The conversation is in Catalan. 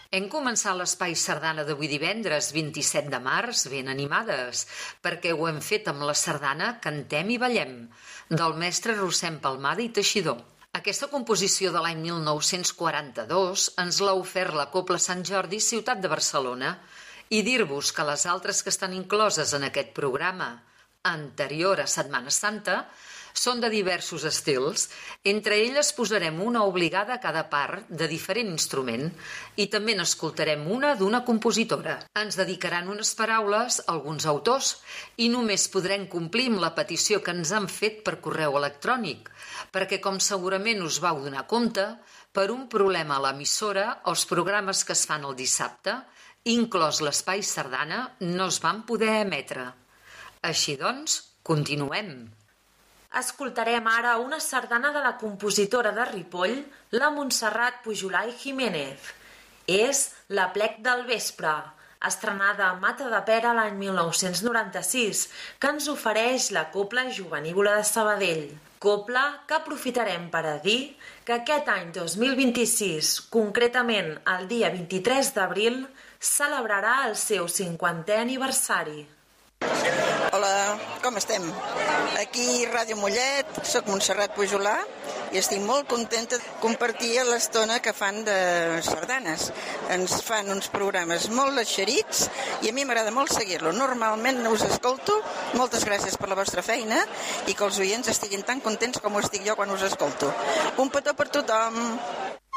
Hem començat l'Espai Sardana d'avui divendres, 27 de març, ben animades, perquè ho hem fet amb la sardana Cantem i Ballem, del mestre Rossem Palmada i Teixidor. Aquesta composició de l'any 1942 ens l'ha ofert la Cobla Sant Jordi, ciutat de Barcelona, i dir-vos que les altres que estan incloses en aquest programa, anterior a Setmana Santa, són de diversos estils. Entre elles posarem una obligada a cada part de diferent instrument i també n'escoltarem una d'una compositora. Ens dedicaran unes paraules alguns autors i només podrem complir amb la petició que ens han fet per correu electrònic, perquè com segurament us vau donar compte, per un problema a l'emissora, els programes que es fan el dissabte, inclòs l'Espai Sardana, no es van poder emetre. Així doncs, continuem. Escoltarem ara una sardana de la compositora de Ripoll, la Montserrat Pujolà i Jiménez. És La plec del vespre, estrenada a Matadepera l'any 1996, que ens ofereix la Cobla Jovenívola de Sabadell. Cobla que aprofitarem per a dir que aquest any 2026, concretament el dia 23 d'abril, celebrarà el seu 50è aniversari. Hola, com estem? Aquí Ràdio Mollet, soc Montserrat Pujolà i estic molt contenta de compartir l'estona que fan de sardanes. Ens fan uns programes molt eixerits i a mi m'agrada molt seguir-lo. Normalment us escolto, moltes gràcies per la vostra feina i que els oients estiguin tan contents com ho estic jo quan us escolto. Un petó per tothom!